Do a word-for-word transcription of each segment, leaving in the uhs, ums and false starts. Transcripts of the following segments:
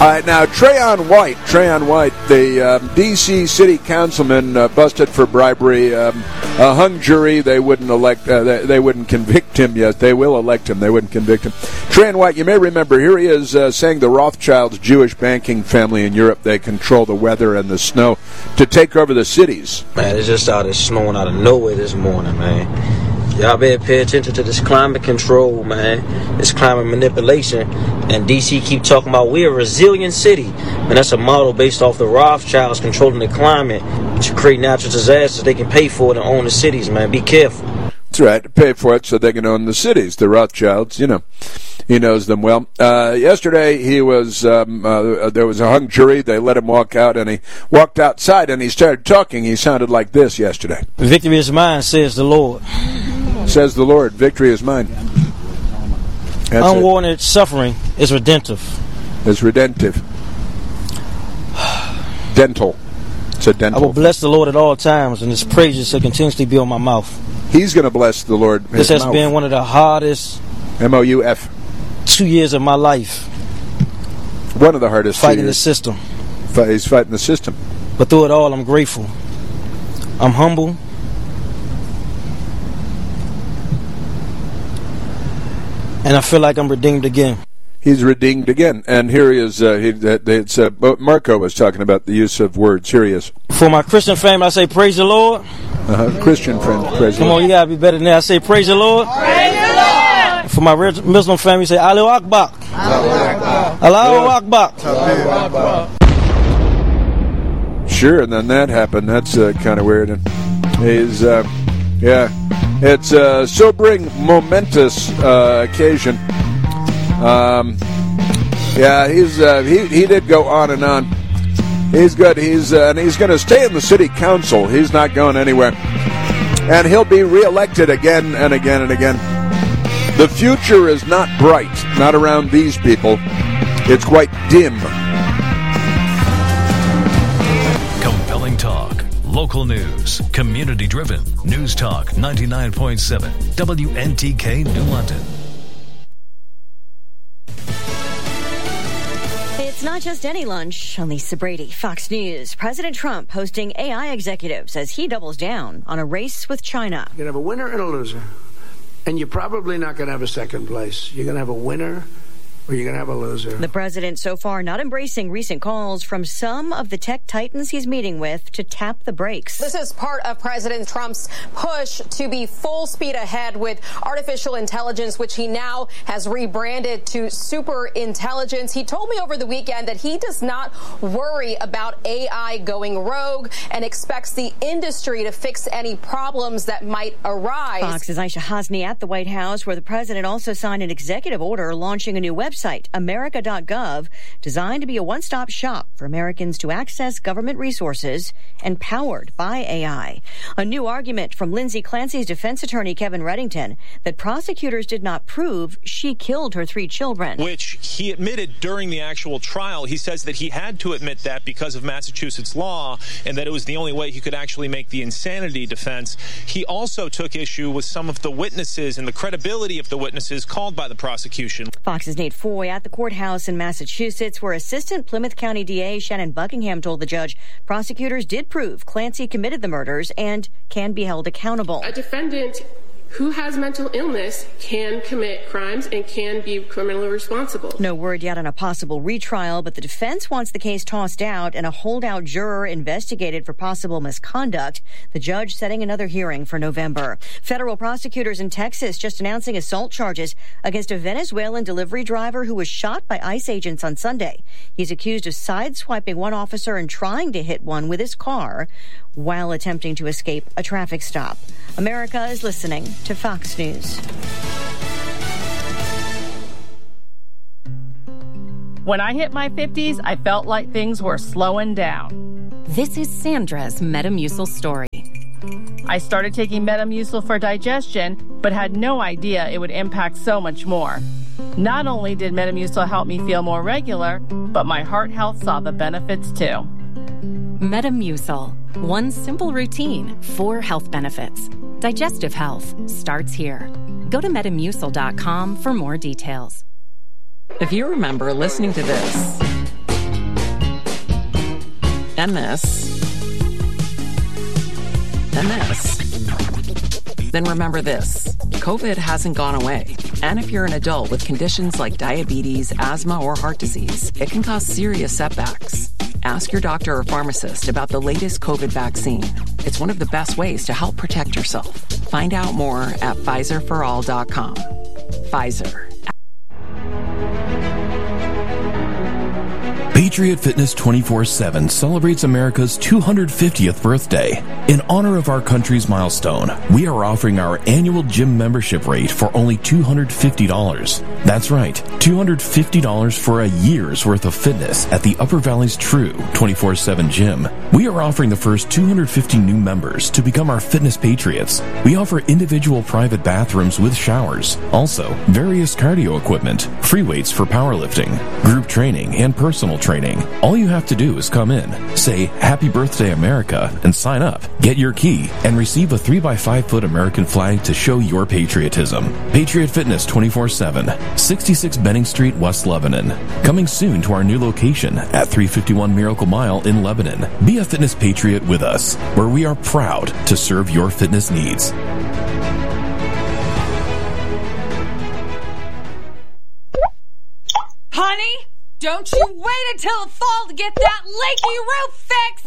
All right, now, Trayon White, Trayon White, the um, D C city councilman uh, busted for bribery, um, a hung jury. They wouldn't elect, uh, they, they wouldn't convict him yet. They will elect him. They wouldn't convict him. Trayon White, you may remember, here he is uh, saying the Rothschilds, Jewish banking family in Europe, they control the weather and the snow to take over the cities. Man, it just started snowing out of nowhere this morning, man. Y'all better pay attention to this climate control, man. This climate manipulation. And D C keep talking about we're a resilient city. And that's a model based off the Rothschilds controlling the climate to create natural disasters. They can pay for it and own the cities, man. Be careful. That's right. Pay for it so they can own the cities. The Rothschilds, you know. He knows them well. Uh, yesterday, he was um, uh, there was a hung jury. They let him walk out, and he walked outside, and he started talking. He sounded like this yesterday. Victory is mine, says the Lord. Says the Lord, victory is mine. That's Unwarranted it. Suffering is redemptive. It's redemptive. Dental. It's a dental. I will bless the Lord at all times, and his praises shall continuously be on my mouth. He's going to bless the Lord. This has mouth. been one of the hardest M O U F two years of my life. One of the hardest fighting two years. the system. He's fighting the system. But through it all, I'm grateful. I'm humble. And I feel like I'm redeemed again. He's redeemed again. And here he is. Uh, he, it's, uh, Marco was talking about the use of words. Here he is. For my Christian family, I say, praise the Lord. Uh-huh. Christian friends, praise Come the Lord. on, you got to be better than that. I say, praise the Lord. Praise the Lord. For my Muslim family, say, Allahu Akbar. Allahu Akbar. Allahu Akbar. Sure, and then that happened. That's uh, kind of weird. And he's, uh, yeah. It's a sobering, momentous uh, occasion. Um, yeah, he's uh, he he did go on and on. He's good. He's uh, and he's going to stay in the city council. He's not going anywhere, and he'll be reelected again and again and again. The future is not bright, not around these people. It's quite dim. Compelling talk. Local news, community-driven. News Talk ninety-nine point seven, W N T K New London. It's not just any lunch. On Lisa Brady, Fox News. President Trump hosting A I executives as he doubles down on a race with China. You're going to have a winner and a loser. And you're probably not going to have a second place. You're going to have a winner or you're going to have a loser. The president so far not embracing recent calls from some of the tech titans he's meeting with to tap the brakes. This is part of President Trump's push to be full speed ahead with artificial intelligence, which he now has rebranded to super intelligence. He told me over the weekend that he does not worry about A I going rogue and expects the industry to fix any problems that might arise. Fox's Aisha Hasni at the White House, where the president also signed an executive order launching a new website. Website, America dot gov, designed to be a one-stop shop for Americans to access government resources and powered by A I. A new argument from Lindsay Clancy's defense attorney, Kevin Reddington, that prosecutors did not prove she killed her three children. Which he admitted during the actual trial. He says that he had to admit that because of Massachusetts law and that it was the only way he could actually make the insanity defense. He also took issue with some of the witnesses and the credibility of the witnesses called by the prosecution. Fox's Nate Foy at the courthouse in Massachusetts, where Assistant Plymouth County D A Shannon Buckingham told the judge prosecutors did prove Clancy committed the murders and can be held accountable. A defendant who has mental illness can commit crimes and can be criminally responsible. No word yet on a possible retrial, but the defense wants the case tossed out and a holdout juror investigated for possible misconduct. The judge setting another hearing for November. Federal prosecutors in Texas just announcing assault charges against a Venezuelan delivery driver who was shot by ICE agents on Sunday. He's accused of sideswiping one officer and trying to hit one with his car while attempting to escape a traffic stop. America is listening to Fox News. When I hit my fifties, I felt like things were slowing down. This is Sandra's Metamucil story. I started taking Metamucil for digestion, but had no idea it would impact so much more. Not only did Metamucil help me feel more regular, but my heart health saw the benefits too. Metamucil. One simple routine, four health benefits. Digestive health starts here. Go to metamucil dot com for more details. If you remember listening to this then this, then this. Then remember this, COVID hasn't gone away. And if you're an adult with conditions like diabetes, asthma, or heart disease, it can cause serious setbacks. Ask your doctor or pharmacist about the latest COVID vaccine. It's one of the best ways to help protect yourself. Find out more at Pfizer for all dot com. Pfizer. Patriot Fitness twenty-four seven celebrates America's two hundred fiftieth birthday. In honor of our country's milestone, we are offering our annual gym membership rate for only two hundred fifty dollars. That's right, two hundred fifty dollars for a year's worth of fitness at the Upper Valley's true twenty-four seven gym. We are offering the first two hundred fifty new members to become our fitness patriots. We offer individual private bathrooms with showers. Also, various cardio equipment, free weights for powerlifting, group training, and personal training. All you have to do is come in, say Happy Birthday America, and sign up. Get your key and receive a three by five foot American flag to show your patriotism. Patriot Fitness twenty-four seven, sixty-six Benning Street, West Lebanon. Coming soon to our new location at three fifty-one Miracle Mile in Lebanon. Be a fitness patriot with us, where we are proud to serve your fitness needs. Honey, don't you wait until the fall to get that leaky roof fixed!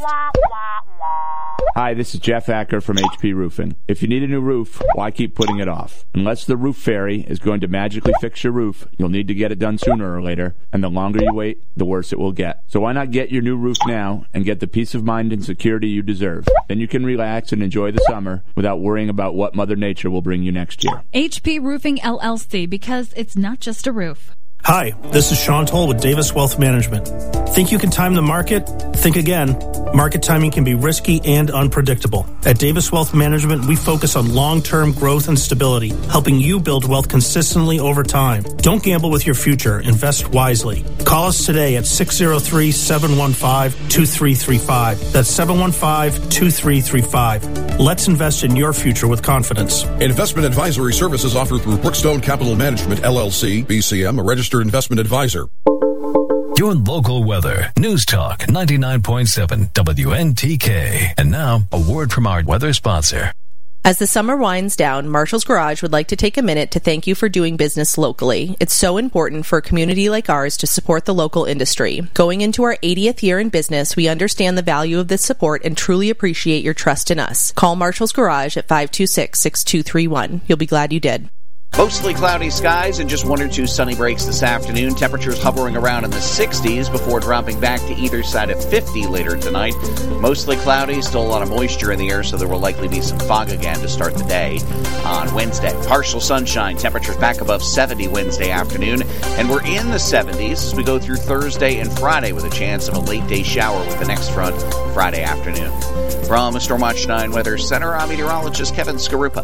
Hi, this is Jeff Acker from H P Roofing. If you need a new roof, why keep putting it off? Unless the roof fairy is going to magically fix your roof, you'll need to get it done sooner or later, and the longer you wait, the worse it will get. So why not get your new roof now and get the peace of mind and security you deserve? Then you can relax and enjoy the summer without worrying about what Mother Nature will bring you next year. H P Roofing L L C, because it's not just a roof. Hi, this is Sean Toll with Davis Wealth Management. Think you can time the market? Think again. Market timing can be risky and unpredictable. At Davis Wealth Management, we focus on long-term growth and stability, helping you build wealth consistently over time. Don't gamble with your future. Invest wisely. Call us today at six oh three, seven one five, two three three five. That's seven one five, two three three five. Let's invest in your future with confidence. Investment advisory services offered through Brookstone Capital Management, L L C, B C M, a registered investment advisor. Your local weather. News Talk ninety-nine point seven W N T K. And now, a word from our weather sponsor. As the summer winds down, Marshall's Garage would like to take a minute to thank you for doing business locally. It's so important for a community like ours to support the local industry. Going into our eightieth year in business, we understand the value of this support and truly appreciate your trust in us. Call Marshall's Garage at five two six, six two three one. You'll be glad you did. Mostly cloudy skies and just one or two sunny breaks this afternoon. Temperatures hovering around in the sixties before dropping back to either side of fifty later tonight. Mostly cloudy, still a lot of moisture in the air, so there will likely be some fog again to start the day on Wednesday. Partial sunshine, temperatures back above seventy Wednesday afternoon, and we're in the seventies as we go through Thursday and Friday with a chance of a late day shower with the next front Friday afternoon. From Stormwatch nine Weather Center, I'm meteorologist Kevin Skarupa.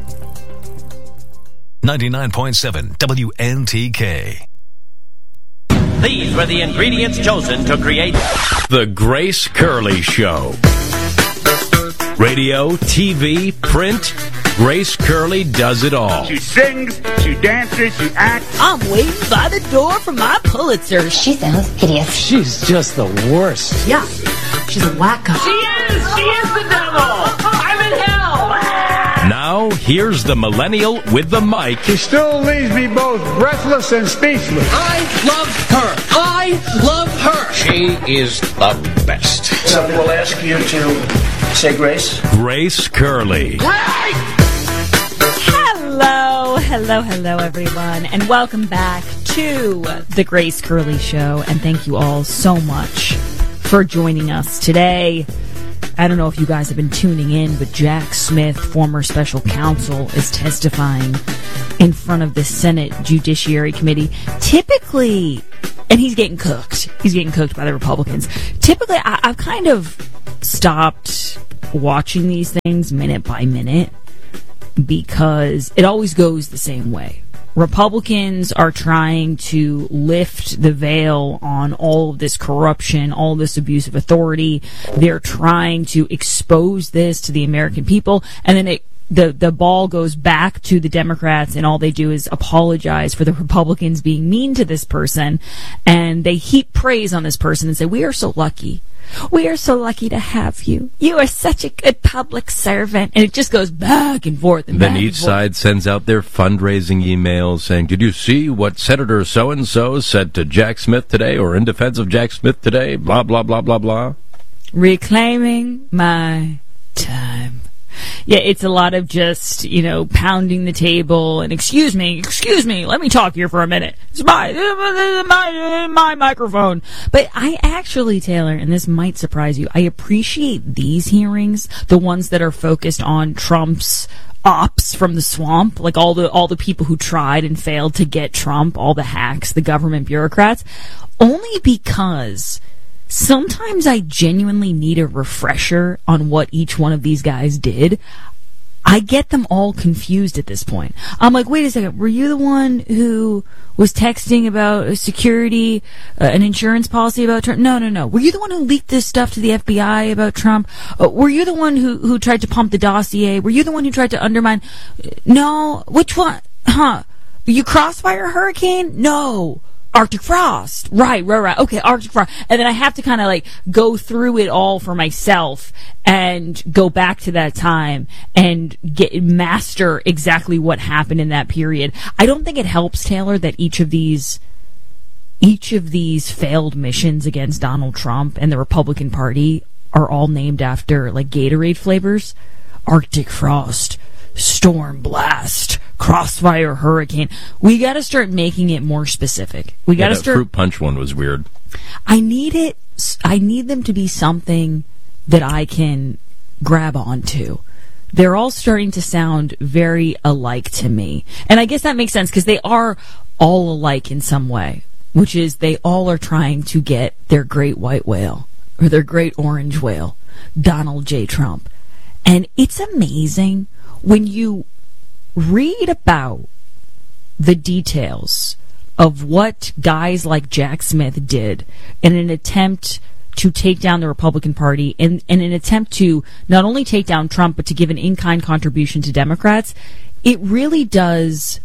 ninety-nine point seven W N T K. These were the ingredients chosen to create The Grace Curley Show. Radio, T V, print, Grace Curley does it all. She sings, she dances, she acts. I'm waiting by the door for my Pulitzer. She sounds hideous. She's just the worst. Yeah, she's a wacko. She is! She is the devil! I'm in hell! Now, here's the millennial with the mic. She still leaves me both breathless and speechless. I love her. I love her. She is the best. Somebody will ask you to say grace. Grace Curley. Hello, hello, hello, everyone, and welcome back to the Grace Curley Show, and thank you all so much for joining us today. I don't know if you guys have been tuning in, but Jack Smith, former special counsel, is testifying in front of the Senate Judiciary Committee. Typically, and he's getting cooked. He's getting cooked by the Republicans. Typically, I, I've kind of stopped watching these things minute by minute because it always goes the same way. Republicans are trying to lift the veil on all of this corruption, all this abuse of authority. They're trying to expose this to the American people, and then it, the the ball goes back to the Democrats, and all they do is apologize for the Republicans being mean to this person, and they heap praise on this person and say, we are so lucky We are so lucky to have you. You are such a good public servant. And it just goes back and forth. And then back each and forth. side sends out their fundraising emails saying, did you see what Senator so-and-so said to Jack Smith today, or in defense of Jack Smith today? Blah, blah, blah, blah, blah. Reclaiming my time. Yeah, it's a lot of just, you know, pounding the table and excuse me, excuse me, let me talk here for a minute. It's my, my, my microphone. But I actually, Taylor, and this might surprise you, I appreciate these hearings, the ones that are focused on Trump's ops from the swamp, like all the all the people who tried and failed to get Trump, all the hacks, the government bureaucrats, only because sometimes I genuinely need a refresher on what each one of these guys did. I get them all confused at this point. I'm like, wait a second, were you the one who was texting about a security, uh, an insurance policy about Trump? No, no, no. Were you the one who leaked this stuff to the F B I about Trump? Uh, were you the one who, who tried to pump the dossier? Were you the one who tried to undermine? No. Which one? Huh? You Crossfire Hurricane? No. Arctic Frost. Right, right, right. Okay, Arctic Frost. And then I have to kind of like go through it all for myself and go back to that time and get master exactly what happened in that period. I don't think it helps, Taylor, that each of these each of these failed missions against Donald Trump and the Republican Party are all named after like Gatorade flavors. Arctic Frost, Storm Blast, Crossfire Hurricane. We got to start making it more specific. We got to yeah, that start. Fruit punch one was weird. I need it. I need them to be something that I can grab onto. They're all starting to sound very alike to me, and I guess that makes sense because they are all alike in some way, which is they all are trying to get their great white whale or their great orange whale, Donald J. Trump, and it's amazing when you read about the details of what guys like Jack Smith did in an attempt to take down the Republican Party, in, in an attempt to not only take down Trump, but to give an in-kind contribution to Democrats. It really does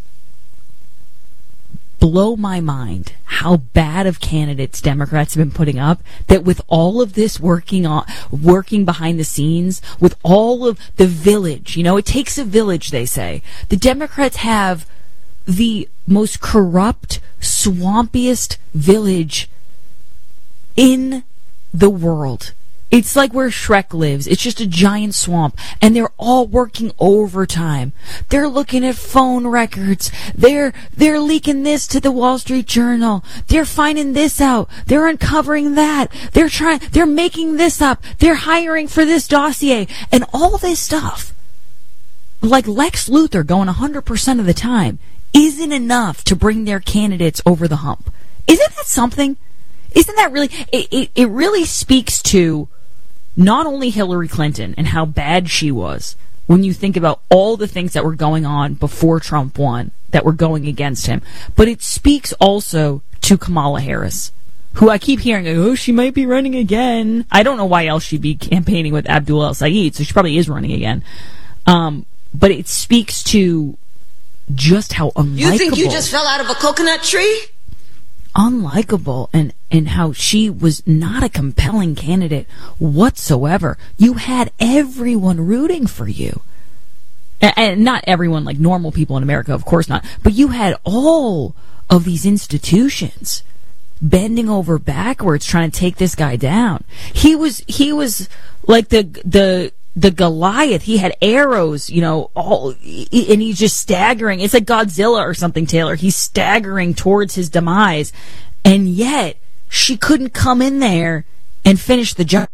blow my mind how bad of candidates Democrats have been putting up, that with all of this working on working behind the scenes, with all of the village, you know, it takes a village, they say. The Democrats have the most corrupt, swampiest village in the world. It's like where Shrek lives. It's just a giant swamp. And they're all working overtime. They're looking at phone records. They're they're leaking this to the Wall Street Journal. They're finding this out. They're uncovering that. They're trying they're making this up. They're hiring for this dossier. And all this stuff, like Lex Luthor going one hundred percent of the time, isn't enough to bring their candidates over the hump. Isn't that something? Isn't that really it, it, it really speaks to not only Hillary Clinton and how bad she was when you think about all the things that were going on before Trump won that were going against him, but it speaks also to Kamala Harris, who I keep hearing, oh, she might be running again. I don't know why else she'd be campaigning with Abdul El-Sayed, so she probably is running again. Um, but it speaks to just how unlikable. You think you just fell out of a coconut tree? Unlikable, and and how she was not a compelling candidate whatsoever. You had everyone rooting for you, and, and not everyone like normal people in America, of course not, but you had all of these institutions bending over backwards trying to take this guy down. He was he was like the the the Goliath. He had arrows, you know, all, and he's just staggering. It's like Godzilla or something, Taylor. He's staggering towards his demise, and yet she couldn't come in there and finish the job.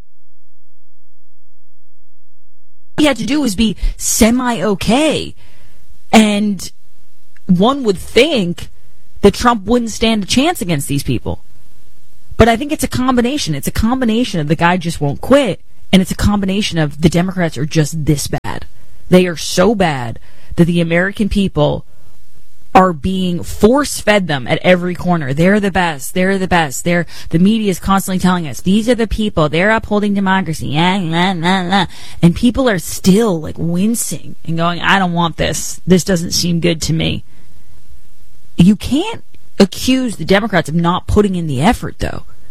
All he had to do was be semi-okay, and one would think that Trump wouldn't stand a chance against these people. But I think it's a combination. It's a combination of the guy just won't quit, and it's a combination of the Democrats are just this bad. They are so bad that the American people are being force-fed them at every corner. They're the best. They're the best. They're, the media is constantly telling us, these are the people. They're upholding democracy. Yeah, nah, nah, nah. And people are still, like, wincing and going, I don't want this. This doesn't seem good to me. You can't accuse the Democrats of not putting in the effort, though.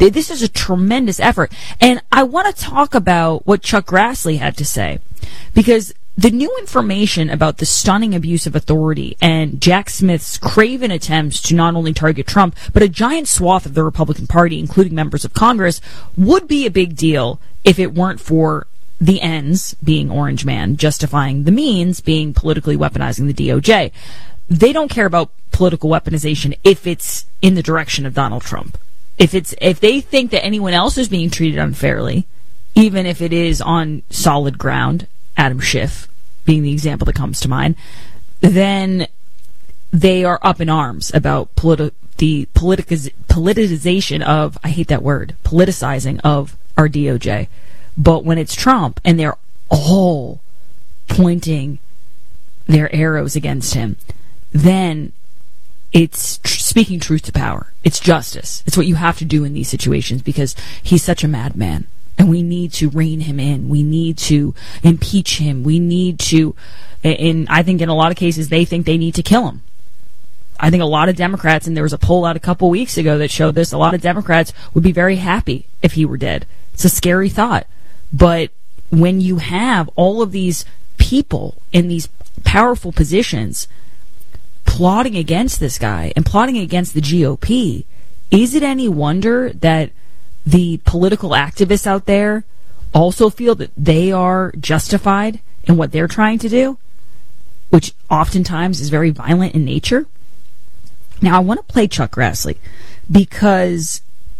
This is a tremendous effort. And I want to talk about what Chuck Grassley had to say, because the new information about the stunning abuse of authority and Jack Smith's craven attempts to not only target Trump, but a giant swath of the Republican Party, including members of Congress, would be a big deal if it weren't for the ends, being Orange Man, justifying the means, being politically weaponizing the D O J. They don't care about political weaponization if it's in the direction of Donald Trump. If it's if they think that anyone else is being treated unfairly, even if it is on solid ground, Adam Schiff being the example that comes to mind, then they are up in arms about politi- the politiciz- politicization of, I hate that word, politicizing of our D O J. But when it's Trump and they're all pointing their arrows against him, then it's tr- speaking truth to power. It's justice. It's what you have to do in these situations because he's such a madman. And we need to rein him in. We need to impeach him. We need to, in I think in a lot of cases, they think they need to kill him. I think a lot of Democrats, and there was a poll out a couple weeks ago that showed this, a lot of Democrats would be very happy if he were dead. It's a scary thought. But when you have all of these people in these powerful positions plotting against this guy and plotting against the G O P, is it any wonder that the political activists out there also feel that they are justified in what they're trying to do, which oftentimes is very violent in nature? Now, I want to play Chuck Grassley because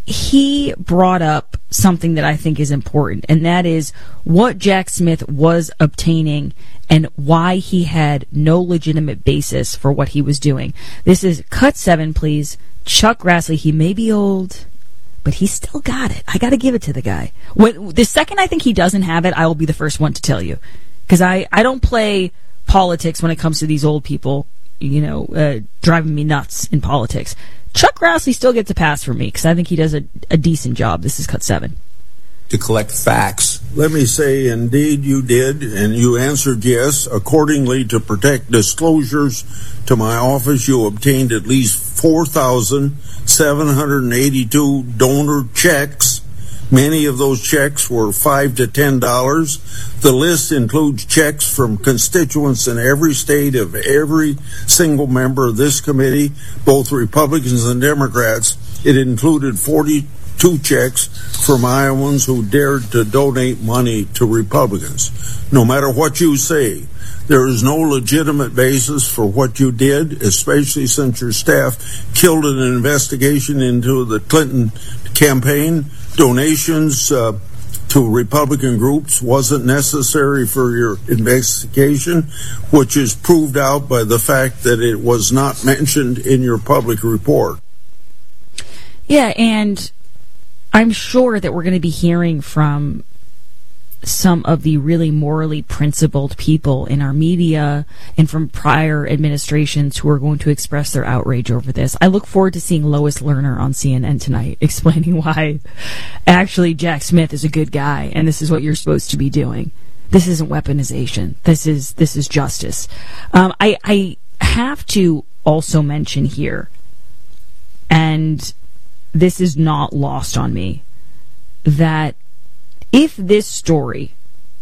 he brought up something that I think is important, and that is what Jack Smith was obtaining and why he had no legitimate basis for what he was doing. This is cut seven, please. Chuck Grassley, he may be old, but he's still got it. I got to give it to the guy. When, the second I think he doesn't have it, I will be the first one to tell you. Because I, I don't play politics when it comes to these old people, you know, uh, driving me nuts in politics. Chuck Grassley still gets a pass for me because I think he does a, a decent job. This is cut seven. To collect facts. Let me say, indeed you did, and you answered yes. Accordingly, to protect disclosures to my office, you obtained at least four thousand seven hundred eighty-two donor checks. Many of those checks were five to ten dollars. The list includes checks from constituents in every state of every single member of this committee, both Republicans and Democrats. It included forty-two checks from Iowans who dared to donate money to Republicans. No matter what you say, there is no legitimate basis for what you did, especially since your staff killed an investigation into the Clinton campaign. Donations uh, to Republican groups wasn't necessary for your investigation, which is proved out by the fact that it was not mentioned in your public report. Yeah, and I'm sure that we're going to be hearing from some of the really morally principled people in our media and from prior administrations who are going to express their outrage over this. I look forward to seeing Lois Lerner on C N N tonight explaining why actually Jack Smith is a good guy and this is what you're supposed to be doing. This isn't weaponization. This is this is justice. Um, I, I have to also mention here, and this is not lost on me, that if this story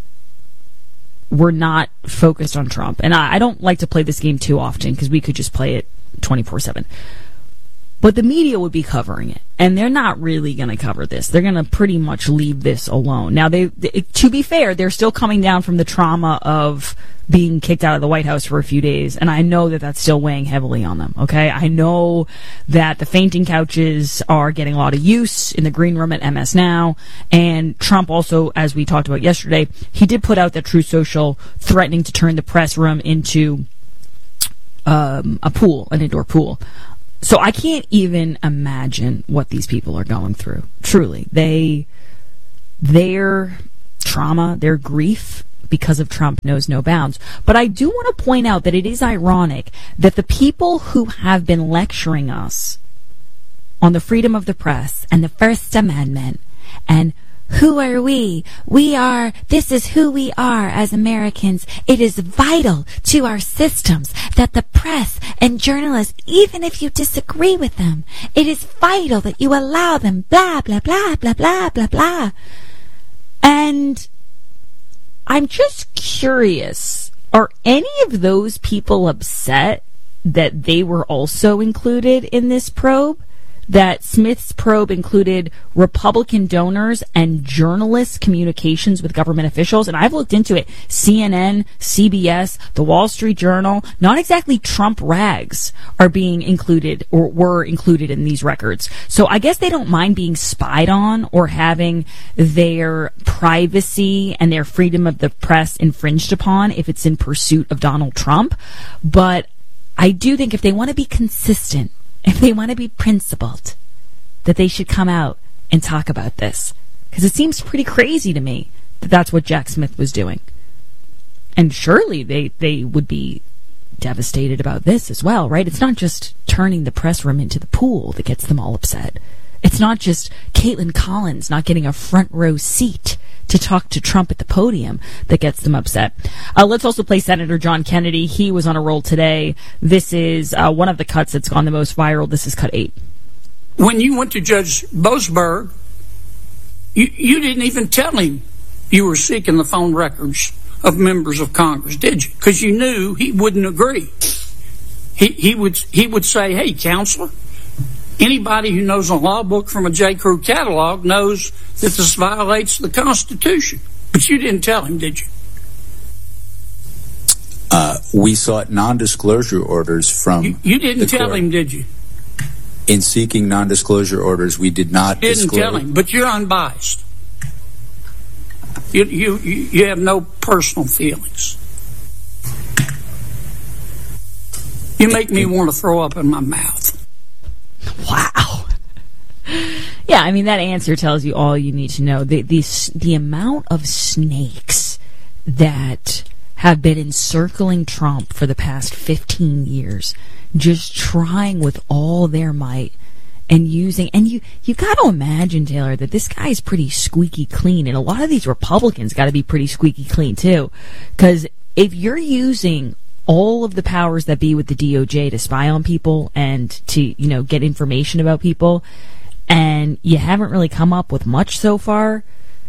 were not focused on Trump, and I, I don't like to play this game too often because we could just play it twenty-four seven, but the media would be covering it, and they're not really going to cover this. They're going to pretty much leave this alone. Now, they, they, to be fair, they're still coming down from the trauma of being kicked out of the White House for a few days, and I know that that's still weighing heavily on them, okay? I know that the fainting couches are getting a lot of use in the green room at M S Now, and Trump also, as we talked about yesterday, he did put out that Truth Social threatening to turn the press room into um, a pool, an indoor pool. So I can't even imagine what these people are going through. Truly. They, their trauma, their grief because of Trump knows no bounds. But I do want to point out that it is ironic that the people who have been lecturing us on the freedom of the press and the First Amendment and Who are we? We are, this is who we are as Americans. It is vital to our systems that the press and journalists, even if you disagree with them, it is vital that you allow them, blah, blah, blah, blah, blah, blah, blah. And I'm just curious, are any of those people upset that they were also included in this probe? That Smith's probe included Republican donors and journalists' communications with government officials. And I've looked into it. C N N, C B S, the Wall Street Journal, not exactly Trump rags are being included or were included in these records. So I guess they don't mind being spied on or having their privacy and their freedom of the press infringed upon if it's in pursuit of Donald Trump. But I do think if they want to be consistent, if they want to be principled, that they should come out and talk about this. Because it seems pretty crazy to me that that's what Jack Smith was doing. And surely they, they would be devastated about this as well, right? It's not just turning the press room into the pool that gets them all upset. It's not just Caitlin Collins not getting a front row seat to talk to Trump at the podium that gets them upset. Uh, let's also play Senator John Kennedy. He was on a roll today. This is uh, one of the cuts that's gone the most viral. This is cut eight. When you went to Judge Boasberg, you, you didn't even tell him you were seeking the phone records of members of Congress, did you? Because you knew he wouldn't agree. He, he would he would say, hey, counselor, anybody who knows a law book from a J. Crew catalog knows that this violates the Constitution. But you didn't tell him, did you? Uh, we sought non-disclosure orders from You, you didn't the tell court. him, did you? In seeking non-disclosure orders, we did not You didn't disclose. tell him, but you're unbiased. You, you, you have no personal feelings. You make me want to throw up in my mouth. Wow. Yeah, I mean, that answer tells you all you need to know. The, the, the amount of snakes that have been encircling Trump for the past fifteen years, just trying with all their might and using, and you, you got to imagine, Taylor, that this guy is pretty squeaky clean, and a lot of these Republicans got to be pretty squeaky clean, too. Because if you're using all of the powers that be with the D O J to spy on people and to, you know, get information about people, and you haven't really come up with much so far,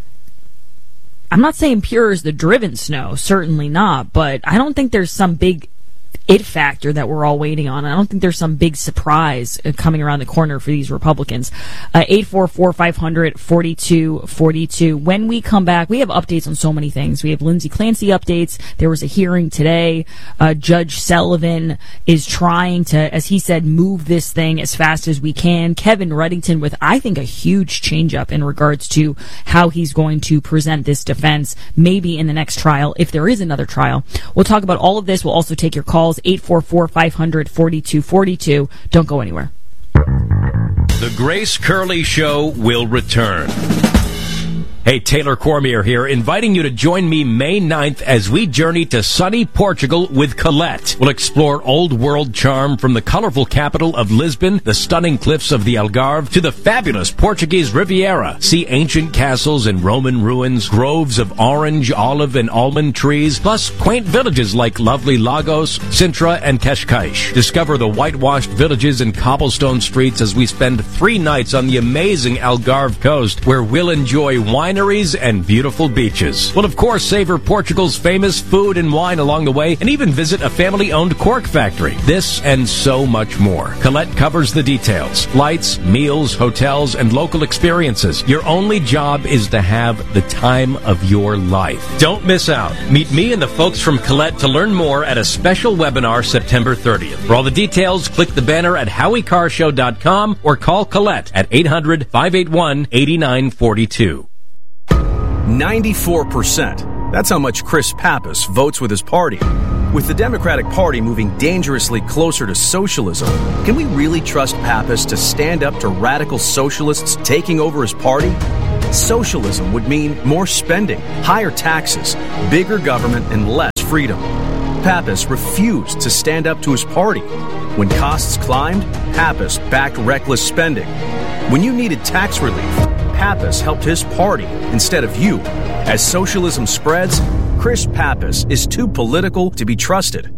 I'm not saying pure as the driven snow, certainly not, but I don't think there's some big it factor that we're all waiting on. I don't think there's some big surprise coming around the corner for these Republicans. Uh, eight four four, five hundred, forty-two forty-two. When we come back, we have updates on so many things. We have Lindsay Clancy updates. There was a hearing today. Uh, Judge Sullivan is trying to, as he said, move this thing as fast as we can. Kevin Reddington with, I think, a huge change-up in regards to how he's going to present this defense, maybe in the next trial, if there is another trial. We'll talk about all of this. We'll also take your calls. eight four four, five hundred, forty-two forty-two. Don't go anywhere. The Grace Curley Show will return. Hey, Taylor Cormier here, inviting you to join me May ninth as we journey to sunny Portugal with Colette. We'll explore old world charm from the colorful capital of Lisbon, the stunning cliffs of the Algarve, to the fabulous Portuguese Riviera. See ancient castles and Roman ruins, groves of orange, olive, and almond trees, plus quaint villages like lovely Lagos, Sintra, and Cascais. Discover the whitewashed villages and cobblestone streets as we spend three nights on the amazing Algarve coast, where we'll enjoy wine wineries and beautiful beaches. We'll, of course, savor Portugal's famous food and wine along the way and even visit a family-owned cork factory. This and so much more. Colette covers the details. Flights, meals, hotels, and local experiences. Your only job is to have the time of your life. Don't miss out. Meet me and the folks from Colette to learn more at a special webinar September thirtieth. For all the details, click the banner at howie car show dot com or call Colette at eight hundred, five eight one, eight nine four two. ninety-four percent. That's how much Chris Pappas votes with his party. With the Democratic Party moving dangerously closer to socialism, can we really trust Pappas to stand up to radical socialists taking over his party? Socialism would mean more spending, higher taxes, bigger government, and less freedom. Pappas refused to stand up to his party. When costs climbed, Pappas backed reckless spending. When you needed tax relief, Pappas helped his party instead of you. As socialism spreads, Chris Pappas is too political to be trusted.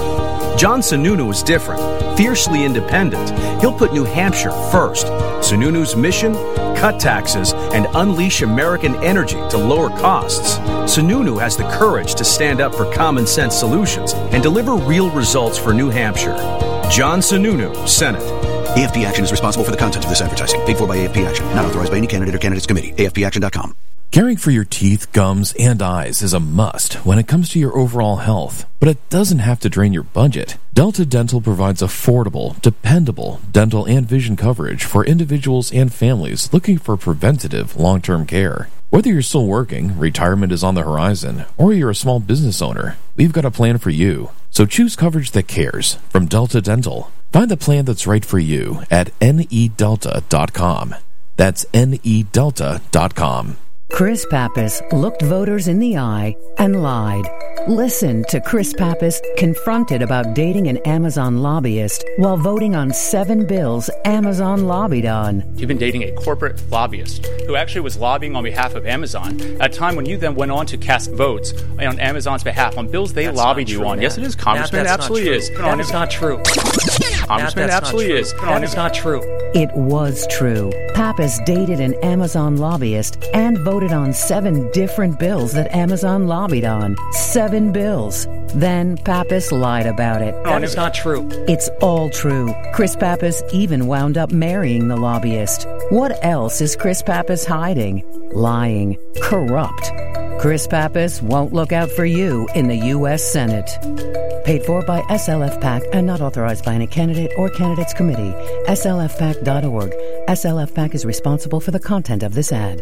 John Sununu is different, fiercely independent. He'll put New Hampshire first. Sununu's mission? Cut taxes and unleash American energy to lower costs. Sununu has the courage to stand up for common sense solutions and deliver real results for New Hampshire. John Sununu, Senate. A F P Action is responsible for the content of this advertising. Paid for by A F P Action. Not authorized by any candidate or candidates committee. A F P action dot com. Caring for your teeth, gums, and eyes is a must when it comes to your overall health, but it doesn't have to drain your budget. Delta Dental provides affordable, dependable dental and vision coverage for individuals and families looking for preventative long-term care. Whether you're still working, retirement is on the horizon, or you're a small business owner, we've got a plan for you. So choose coverage that cares from Delta Dental. Find the plan that's right for you at N E delta dot com. That's N E delta dot com. Chris Pappas looked voters in the eye and lied. Listen to Chris Pappas confronted about dating an Amazon lobbyist while voting on seven bills Amazon lobbied on. You've been dating a corporate lobbyist who actually was lobbying on behalf of Amazon at a time when you then went on to cast votes on Amazon's behalf on bills they that's lobbied you true, on. Matt. Yes, it is, Congressman. Matt, absolutely is. That is not true. Congressman, Matt, absolutely not is. That is not true. It was true. Pappas dated an Amazon lobbyist and voted on seven different bills that Amazon lobbied on. Seven bills. Then Pappas lied about it. That is not true. It's all true. Chris Pappas even wound up marrying the lobbyist. What else is Chris Pappas hiding? Lying. Corrupt. Chris Pappas won't look out for you in the U S Senate. Paid for by S L F PAC and not authorized by any candidate or candidates committee. S L F pac dot org. S L F PAC is responsible for the content of this ad.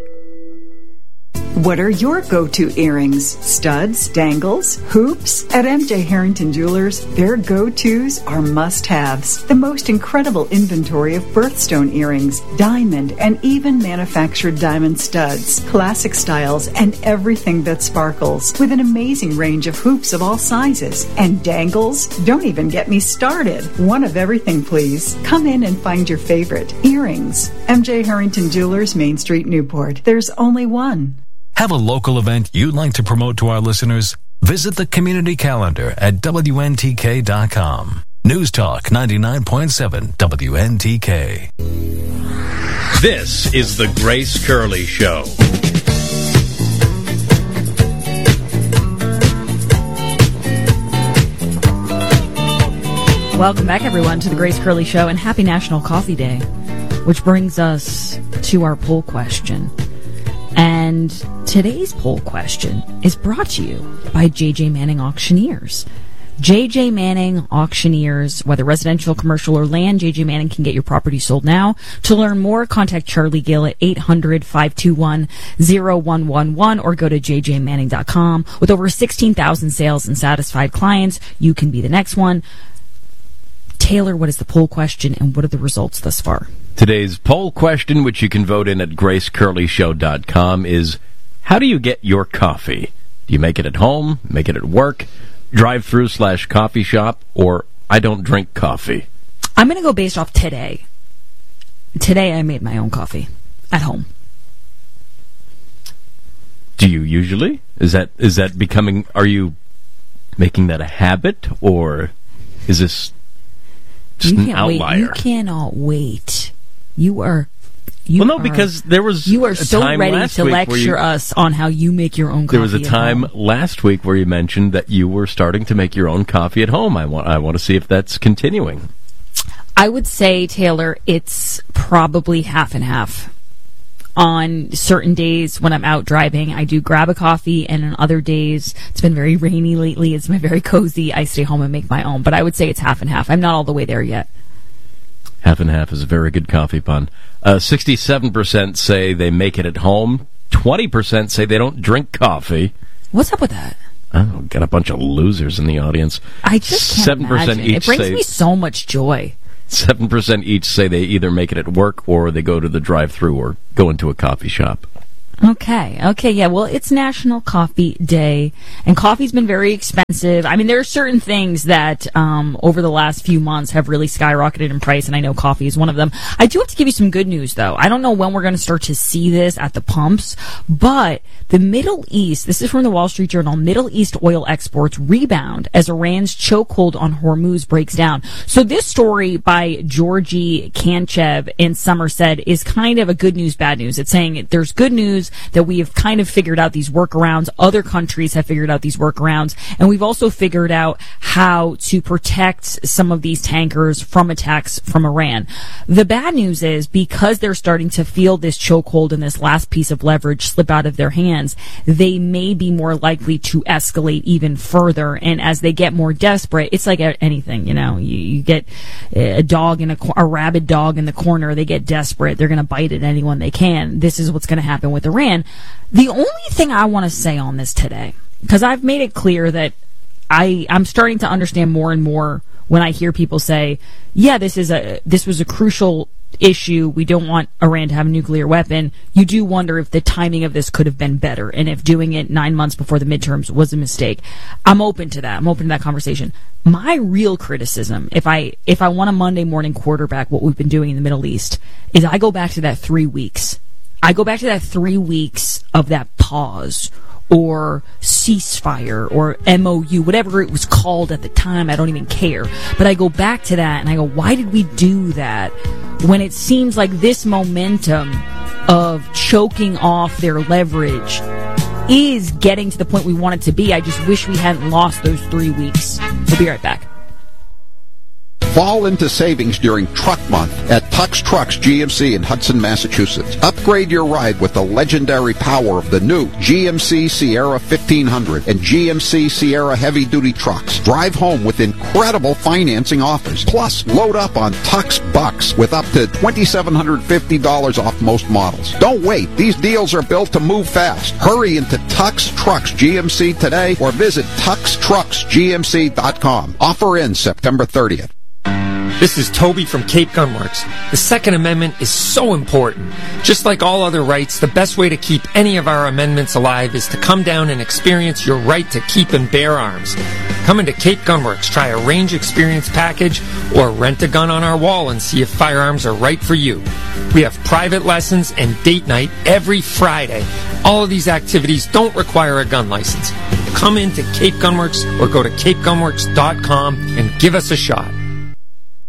What are your go-to earrings? Studs, dangles, hoops? At M J Harrington Jewelers, their go-tos are must-haves. The most incredible inventory of birthstone earrings, diamond, and even manufactured diamond studs, classic styles, and everything that sparkles, with an amazing range of hoops of all sizes. And dangles? Don't even get me started. One of everything, please. Come in and find your favorite. Earrings. M J Harrington Jewelers, Main Street, Newport. There's only one. Have a local event you'd like to promote to our listeners? Visit the community calendar at W N T K dot com. News Talk ninety-nine point seven W N T K. This is the Grace Curley Show. Welcome back, everyone, to the Grace Curley Show, and happy National Coffee Day, which brings us to our poll question. And today's poll question is brought to you by J J Manning Auctioneers. J J Manning Auctioneers, whether residential, commercial, or land, J J Manning can get your property sold now. To learn more, contact Charlie Gill at eight hundred, five two one, zero one one one or go to j j manning dot com. With over sixteen thousand sales and satisfied clients, you can be the next one. Taylor, what is the poll question and what are the results thus far? Today's poll question, which you can vote in at grace curley show dot com, is how do you get your coffee? Do you make it at home, make it at work, drive-through slash coffee shop, or I don't drink coffee? I'm going to go based off today. Today I made my own coffee at home. Do you usually? Is that is that becoming, are you making that a habit, or is this just you an can't outlier? Wait. You cannot wait. You are. You well, no, are, because there was you are a so time ready last to week lecture where you, us on how you make your own coffee. There was a at time home. last week where you mentioned that you were starting to make your own coffee at home. I want I want to see if that's continuing. I would say, Taylor, it's probably half and half. On certain days when I'm out driving, I do grab a coffee, and on other days, it's been very rainy lately, it's been very cozy, I stay home and make my own. But I would say it's half and half. I'm not all the way there yet. Half and half is a very good coffee pun. Uh, sixty-seven percent say they make it at home. twenty percent say they don't drink coffee. What's up with that? I don't know, got a bunch of losers in the audience. I just can't seven percent imagine. Each it brings say, me so much joy. seven percent each say they either make it at work or they go to the drive-thru or go into a coffee shop. Okay, okay, yeah, well, it's National Coffee Day, and coffee's been very expensive. I mean, there are certain things that um, over the last few months have really skyrocketed in price, and I know coffee is one of them. I do have to give you some good news, though. I don't know when we're going to start to see this at the pumps, but the Middle East, this is from the Wall Street Journal, Middle East oil exports rebound as Iran's chokehold on Hormuz breaks down. So this story by Georgie Kanchev in Somerset is kind of a good news, bad news. It's saying there's good news that we have kind of figured out these workarounds. Other countries have figured out these workarounds. And we've also figured out how to protect some of these tankers from attacks from Iran. The bad news is because they're starting to feel this chokehold and this last piece of leverage slip out of their hands, they may be more likely to escalate even further. And as they get more desperate, it's like anything, you know, you, you get a dog in a, a rabid dog in the corner. They get desperate. They're going to bite at anyone they can. This is what's going to happen with Iran. The only thing I want to say on this today, because I've made it clear that I, I'm starting to understand more and more when I hear people say, yeah, this is a this was a crucial issue. We don't want Iran to have a nuclear weapon. You do wonder if the timing of this could have been better and if doing it nine months before the midterms was a mistake. I'm open to that. I'm open to that conversation. My real criticism, if I if I want a Monday morning quarterback what we've been doing in the Middle East, is I go back to that three weeks. I go back to that three weeks of that pause or ceasefire or M O U, whatever it was called at the time. I don't even care. But I go back to that and I go, why did we do that when it seems like this momentum of choking off their leverage is getting to the point we want it to be? I just wish we hadn't lost those three weeks. We'll be right back. Fall into savings during Truck Month at Tux Trucks G M C in Hudson, Massachusetts. Upgrade your ride with the legendary power of the new G M C Sierra fifteen hundred and G M C Sierra heavy-duty trucks. Drive home with incredible financing offers. Plus, load up on Tux Bucks with up to two thousand seven hundred fifty dollars off most models. Don't wait. These deals are built to move fast. Hurry into Tux Trucks G M C today or visit tux trucks g m c dot com. Offer ends September thirtieth. This is Toby from Cape Gunworks. The Second Amendment is so important. Just like all other rights, the best way to keep any of our amendments alive is to come down and experience your right to keep and bear arms. Come into Cape Gunworks, try a range experience package, or rent a gun on our wall and see if firearms are right for you. We have private lessons and date night every Friday. All of these activities don't require a gun license. Come into Cape Gunworks or go to cape gunworks dot com and give us a shot.